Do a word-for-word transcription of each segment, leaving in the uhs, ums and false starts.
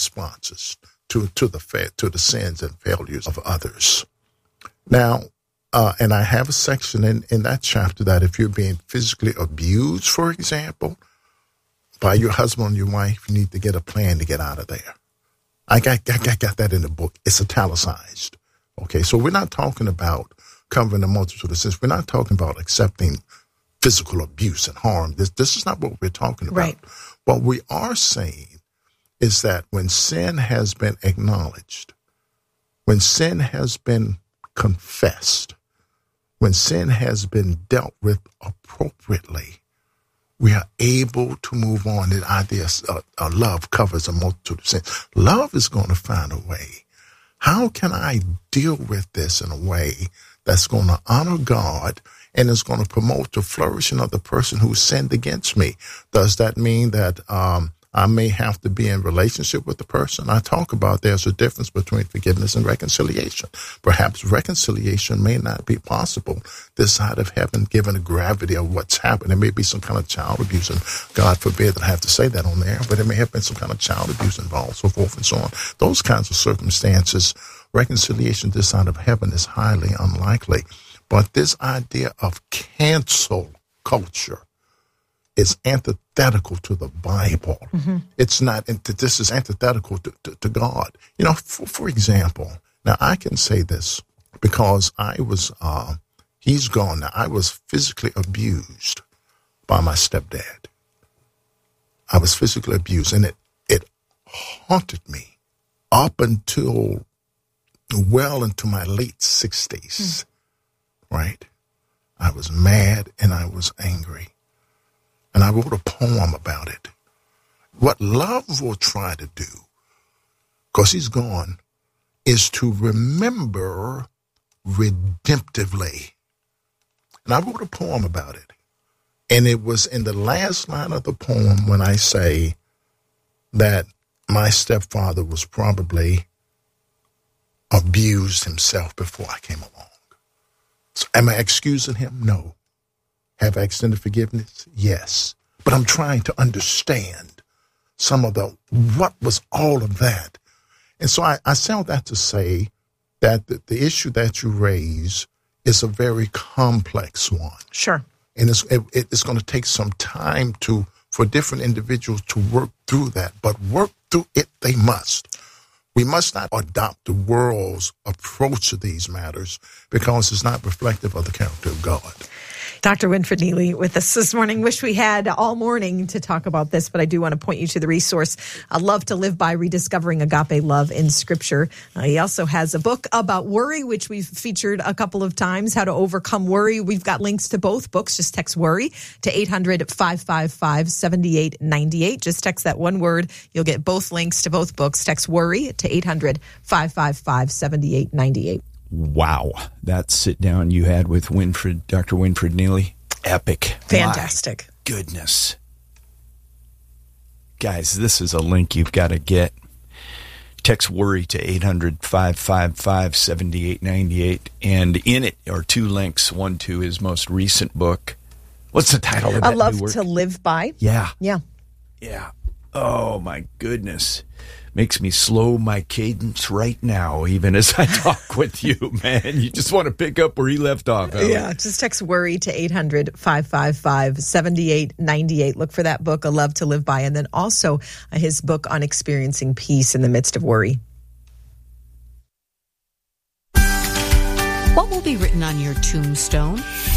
responses to, to the fa- to the sins and failures of others. Now, uh, and I have a section in, in that chapter that if you're being physically abused, for example, by your husband or your wife, you need to get a plan to get out of there. I got, I got, got that in the book. It's italicized. Okay, so we're not talking about covering the multitude of sins. We're not talking about accepting physical abuse and harm. This, this is not what we're talking about. Right. What we are saying is that when sin has been acknowledged, when sin has been confessed, when sin has been dealt with appropriately, we are able to move on. The idea of uh, love covers a multitude of sins. Love is going to find a way. How can I deal with this in a way that's going to honor God and is going to promote the flourishing of the person who sinned against me? Does that mean that um, I may have to be in relationship with the person? I talk about there's a difference between forgiveness and reconciliation. Perhaps reconciliation may not be possible this side of heaven, given the gravity of what's happened. There may be some kind of child abuse, and God forbid that I have to say that on there, but there may have been some kind of child abuse involved, so forth and so on. Those kinds of circumstances, reconciliation this side of heaven is highly unlikely. But this idea of cancel culture is antithetical to the Bible. Mm-hmm. It's not, this is antithetical to, to, to God. You know, for, for example, now I can say this because I was, uh, he's gone now. I was physically abused by my stepdad. I was physically abused, and it, it haunted me up until well into my late sixties, mm. right? I was mad and I was angry. And I wrote a poem about it. What love will try to do, because he's gone, is to remember redemptively. And I wrote a poem about it. And it was in the last line of the poem when I say that my stepfather was probably abused himself before I came along. So am I excusing him? No. Have I extended forgiveness? Yes. But I'm trying to understand some of the, what was all of that? And so I, I say all that to say that the, the issue that you raise is a very complex one. Sure. And it's, it, it's going to take some time to, for different individuals to work through that, but work through it they must. We must not adopt the world's approach to these matters because it's not reflective of the character of God. Doctor Winfred Neely with us this morning. Wish we had all morning to talk about this, but I do want to point you to the resource, uh, Love to Live By, Rediscovering Agape Love in Scripture. Uh, he also has a book about worry, which we've featured a couple of times, How to Overcome Worry. We've got links to both books. Just text worry to eight hundred, five five five, seven eight nine eight. Just text that one word. You'll get both links to both books. Text worry to eight hundred, five five five, seven eight nine eight. Wow, that sit down you had with Winfred, Doctor Winfred Neely, epic. Fantastic. My goodness. Guys, this is a link you've got to get. Text worry to eight hundred, five five five, seven eight nine eight. And in it are two links, one to his most recent book. What's the title of that? I Love to Live By. Yeah. Yeah. Yeah. Oh, my goodness. Makes me slow my cadence right now, even as I talk with you, man. You just want to pick up where he left off. Huh? Yeah, just text worry to eight hundred, five five five, seven eight nine eight. Look for that book, A Love to Live By, and then also uh, his book on experiencing peace in the midst of worry. What will be written on your tombstone?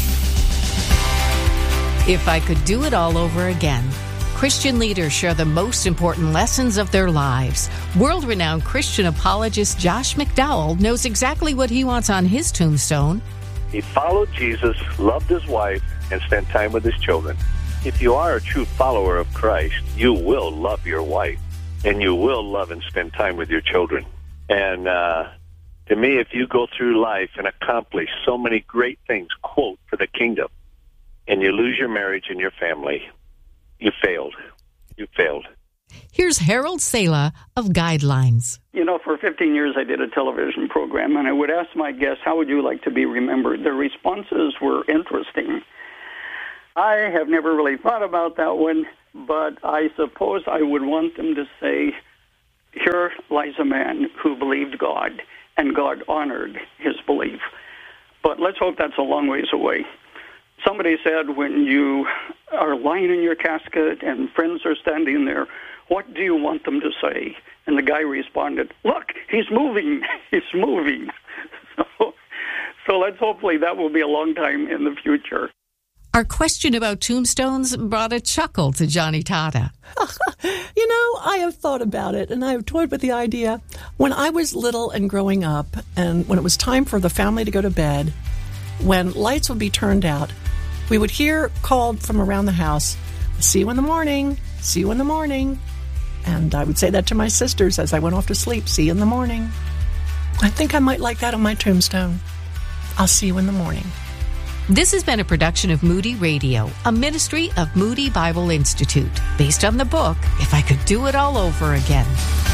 If I could do it all over again. Christian leaders share the most important lessons of their lives. World-renowned Christian apologist Josh McDowell knows exactly what he wants on his tombstone. He followed Jesus, loved his wife, and spent time with his children. If you are a true follower of Christ, you will love your wife, and you will love and spend time with your children. And uh, to me, if you go through life and accomplish so many great things, quote, for the kingdom, and you lose your marriage and your family, you failed. You failed. Here's Harold Sala of Guidelines. You know, for fifteen years I did a television program, and I would ask my guests, how would you like to be remembered? Their responses were interesting. I have never really thought about that one, but I suppose I would want them to say, here lies a man who believed God, and God honored his belief. But let's hope that's a long ways away. Somebody said, when you are lying in your casket and friends are standing there, what do you want them to say? And the guy responded, look, he's moving, he's moving. So, so let's hopefully that will be a long time in the future. Our question about tombstones brought a chuckle to Johnny Tata. You know, I have thought about it, and I have toyed with the idea. When I was little and growing up, and when it was time for the family to go to bed, when lights would be turned out, we would hear called from around the house, see you in the morning, see you in the morning. And I would say that to my sisters as I went off to sleep, see you in the morning. I think I might like that on my tombstone. I'll see you in the morning. This has been a production of Moody Radio, a ministry of Moody Bible Institute, based on the book, If I Could Do It All Over Again.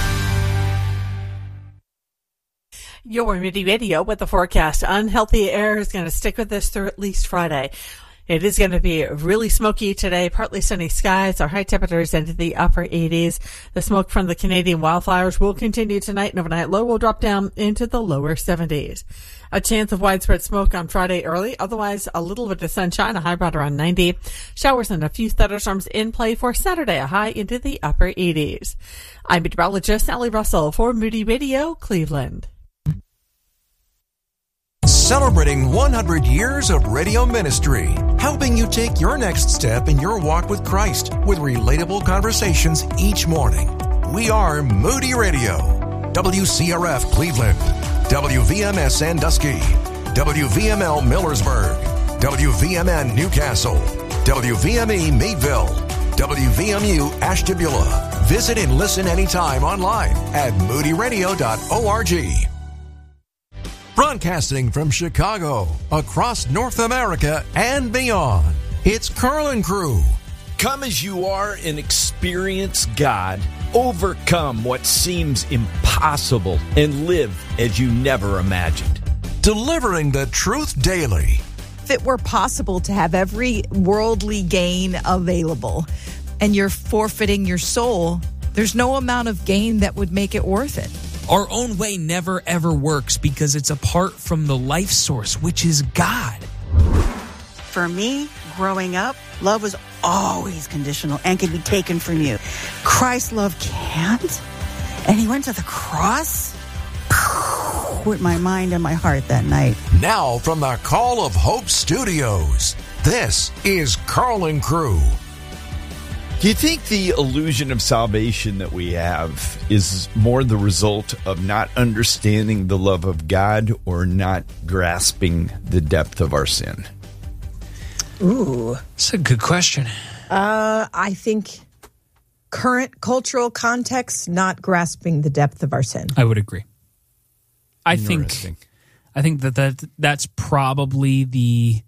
Your Moody Radio with the forecast. Unhealthy air is going to stick with us through at least Friday. It is going to be really smoky today, partly sunny skies. Our high temperatures into the upper eighties. The smoke from the Canadian wildfires will continue tonight, and overnight low will drop down into the lower seventies. A chance of widespread smoke on Friday early. Otherwise, a little bit of sunshine, a high about around ninety. Showers and a few thunderstorms in play for Saturday, a high into the upper eighties. I'm meteorologist Sally Russell for Moody Radio, Cleveland. Celebrating one hundred years of radio ministry, helping you take your next step in your walk with Christ with relatable conversations each morning. We are Moody Radio, W C R F Cleveland, W V M S Sandusky, W V M L Millersburg, W V M N Newcastle, W V M E Meadville, W V M U Ashtabula. Visit and listen anytime online at moody radio dot org. Broadcasting from Chicago, across North America and beyond, it's Carl and Crew. Come as you are and experience God. Overcome what seems impossible and live as you never imagined. Delivering the truth daily. If it were possible to have every worldly gain available and you're forfeiting your soul, there's no amount of gain that would make it worth it. Our own way never, ever works because it's apart from the life source, which is God. For me, growing up, love was always conditional and can be taken from you. Christ's love can't. And he went to the cross with my mind and my heart that night. Now from the Call of Hope Studios, this is Carl and Crew. Do you think the illusion of salvation that we have is more the result of not understanding the love of God or not grasping the depth of our sin? Ooh. That's a good question. Uh, I think current cultural context, not grasping the depth of our sin. I would agree. I think I think that, that that's probably the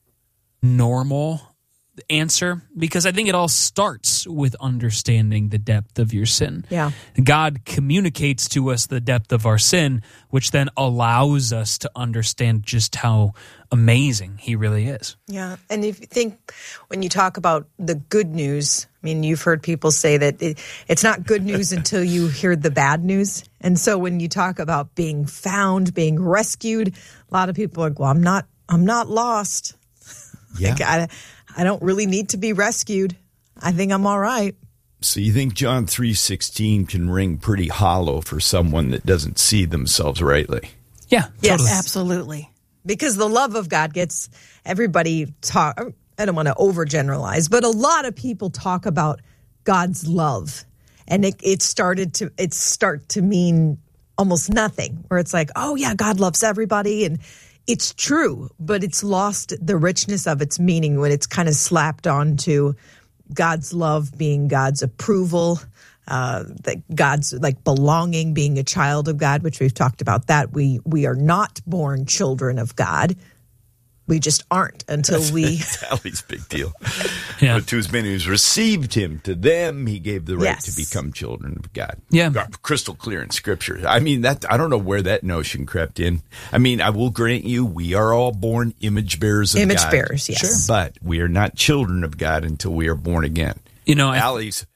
normal answer, because I think it all starts with understanding the depth of your sin. Yeah. God communicates to us the depth of our sin, which then allows us to understand just how amazing he really is. Yeah. And if you think, when you talk about the good news, I mean, you've heard people say that it, it's not good news until you hear the bad news. And so when you talk about being found, being rescued, a lot of people are like, well, I'm not, I'm not lost. Yeah. Like, I, I don't really need to be rescued. I think I'm all right. So you think John three sixteen can ring pretty hollow for someone that doesn't see themselves rightly? Yeah, yes, totally. Absolutely. Because the love of God gets everybody talk. I don't want to overgeneralize, but a lot of people talk about God's love, and it, it started to it start to mean almost nothing. Where it's like, oh yeah, God loves everybody, and it's true, but it's lost the richness of its meaning when it's kind of slapped onto God's love being God's approval, uh, that God's like belonging, being a child of God, which we've talked about that. We we are not born children of God. We just aren't until we... Sally's big deal. Yeah. But to as many who's received him, to them he gave the right Yes. to become children of God. Yeah. God, crystal clear in Scripture. I mean, that I don't know where that notion crept in. I mean, I will grant you, we are all born image bearers of Image God. bearers, yes. Sure. But we are not children of God until we are born again. You know, I, Allie's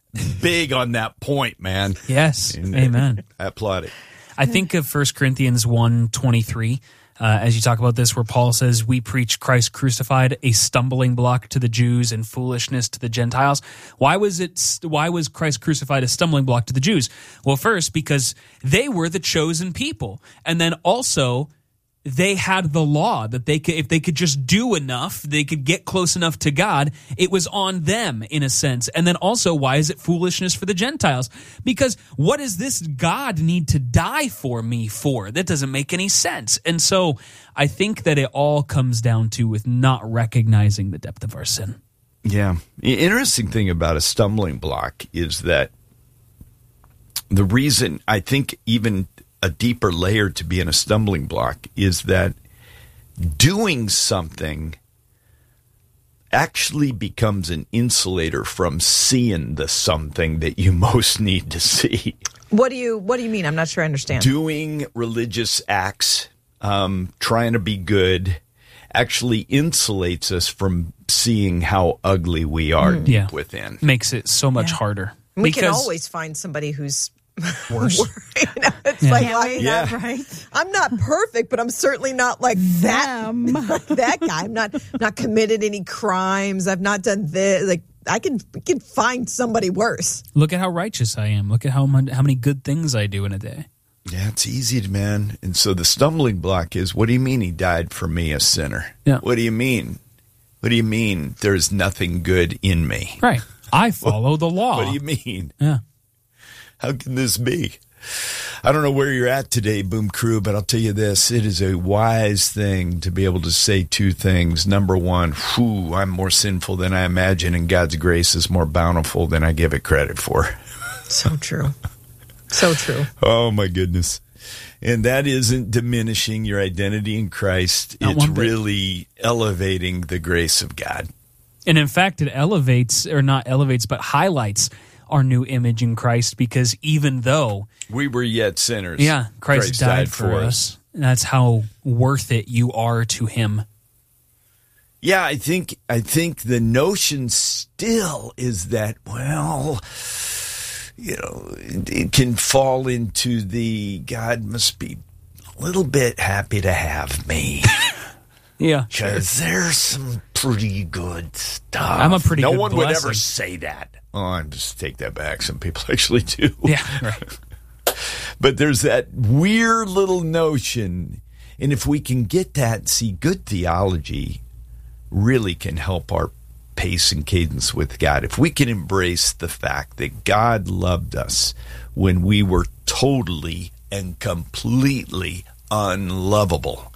big on that point, man. Yes. And, Amen. I applaud it. I think of First Corinthians one twenty-three, uh, as you talk about this, where Paul says, we preach Christ crucified, a stumbling block to the Jews and foolishness to the Gentiles. Why was it? Why was Christ crucified a stumbling block to the Jews? Well, first, because they were the chosen people. And then also, they had the law that they could, if they could just do enough, they could get close enough to God. It was on them in a sense. And then also, why is it foolishness for the Gentiles? Because what does this God need to die for me for? That doesn't make any sense. And so I think that it all comes down to with not recognizing the depth of our sin. Yeah. The interesting thing about a stumbling block is that the reason I think even a deeper layer to being a stumbling block is that doing something actually becomes an insulator from seeing the something that you most need to see. What do you What do you mean? I'm not sure I understand. Doing religious acts, um, trying to be good, actually insulates us from seeing how ugly we are Mm. deep Yeah. within. Makes it so much Yeah. harder. We can Because- always find somebody who's Worse. you know, it's Yeah. like, Can't I, we Yeah. that, right? I'm not perfect, but I'm certainly not like that. Like that guy. I'm not not committed any crimes. I've not done this. Like I can we can find somebody worse. Look at how righteous I am. Look at how mon- how many good things I do in a day. Yeah, it's easy, to, man. And so the stumbling block is, what do you mean he died for me, a sinner? Yeah. What do you mean? What do you mean there's nothing good in me? Right. I follow the law. What do you mean? Yeah. How can this be? I don't know where you're at today, Boom Crew, but I'll tell you this. It is a wise thing to be able to say two things. Number one, whew, I'm more sinful than I imagine, and God's grace is more bountiful than I give it credit for. So true. So true. Oh, my goodness. And that isn't diminishing your identity in Christ. Not It's one bit. really elevating the grace of God. And in fact, it elevates, or not elevates, but highlights our new image in Christ, because even though We were yet sinners. yeah, Christ, died, for us. And that's how worth it you are to him. Yeah, I think I think the notion still is that, well, you know, it, it can fall into the God must be a little bit happy to have me. Yeah. Because there's some pretty good stuff. I'm a pretty no good one would blessing. ever say that. Oh, I just take that back. Some people actually do. Yeah, right. But there's that weird little notion. And if we can get that, see, good theology really can help our pace and cadence with God. If we can embrace the fact that God loved us when we were totally and completely unlovable,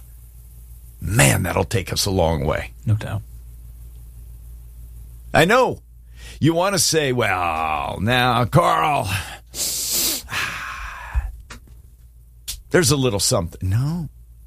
man, that'll take us a long way. No doubt. I know. You want to say, well, now, Carl, there's a little something. No.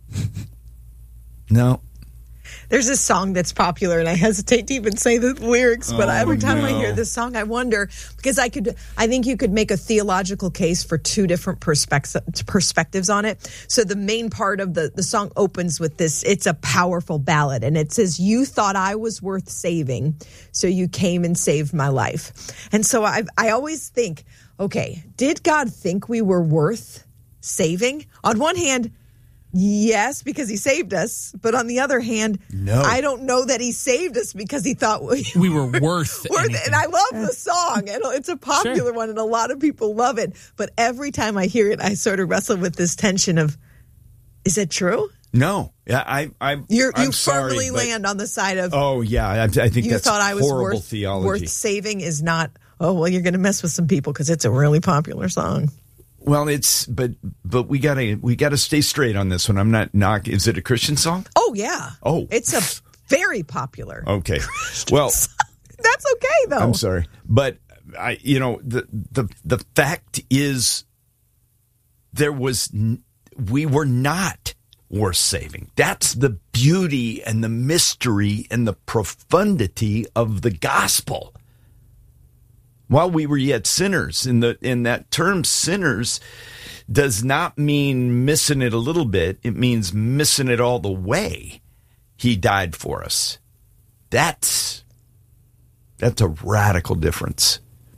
No. There's this song that's popular, and I hesitate to even say the lyrics, but Oh, every time I no. hear this song, I wonder, because I could, I think you could make a theological case for two different perspectives perspectives on it. So the main part of the, the song opens with this, it's a powerful ballad, and it says, you thought I was worth saving, so you came and saved my life. And so I I always think, okay, did God think we were worth saving? On one hand, yes, because he saved us. But on the other hand, No. I don't know that he saved us because he thought we, We were worth worth anything. it. And I love the song, and it's a popular Sure. one, and a lot of people love it. But every time I hear it, I sort of wrestle with this tension of, is it true? No. Yeah, I, I, You're, I'm you sorry, firmly but- land on the side of, Oh, yeah. I, I think you that's thought I was horrible worth, theology. worth saving is not, oh, well, you're going to mess with some people because it's a really popular song. Well, it's but but we gotta we gotta stay straight on this one. I'm not knock. Is it a Christian song? Oh, yeah. Oh. It's a very popular. Okay. Well, That's okay, though. I'm sorry, but I you know the the the fact is there was n- we were not worth saving. That's the beauty and the mystery and the profundity of the gospel. While we were yet sinners, in the in that term sinners does not mean missing it a little bit. It means missing it all the way. He died for us. That's that's a radical difference.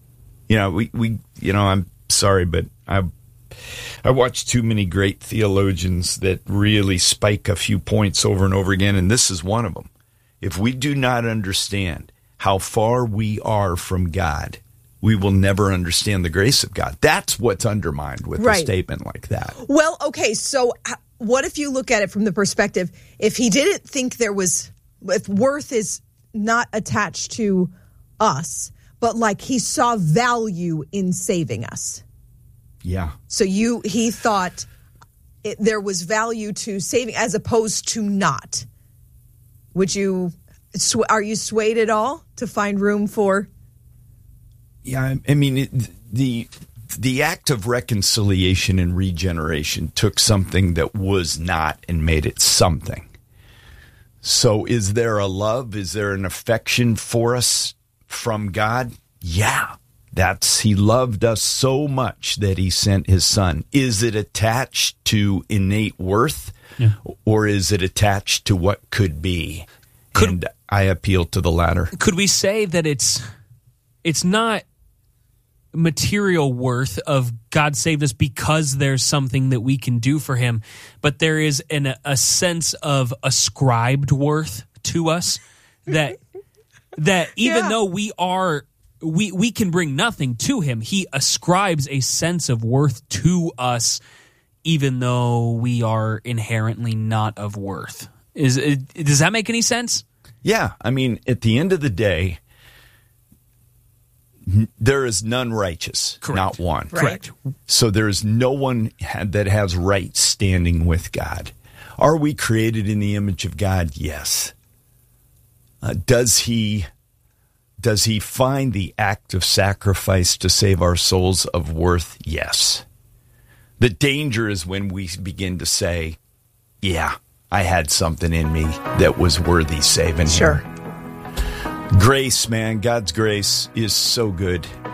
You know, we, we you know, I'm sorry, but I I watched too many great theologians that really spike a few points over and over again, and this is one of them. If we do not understand how far we are from God, we will never understand the grace of God. That's what's undermined with Right. a statement like that. Well, okay, so h- what if you look at it from the perspective, if he didn't think there was, if worth is not attached to us, but like he saw value in saving us. Yeah. So you, he thought it, there was value to saving as opposed to not. Would you, sw- are you swayed at all to find room for? Yeah, I, I mean, it, the the act of reconciliation and regeneration took something that was not and made it something. So is there a love? Is there an affection for us from God? Yeah. That's, he loved us so much that he sent his son. Is it attached to innate worth, Yeah. or is it attached to what could be? Could- and I appeal to the latter. Could we say that it's it's not material worth of God saved us because there's something that we can do for him, but there is an, a sense of ascribed worth to us that that even Yeah. though we are we we can bring nothing to him, he ascribes a sense of worth to us even though we are inherently not of worth. Is it, does that make any sense? Yeah, I mean, at the end of the day, n- there is none righteous, Correct. not one. Right. Correct. So there is no one ha- that has right standing with God. Are we created in the image of God? Yes. Uh, does he does he find the act of sacrifice to save our souls of worth? Yes. The danger is when we begin to say, yeah, I had something in me that was worthy saving Sure. here. Grace, man, God's grace is so good.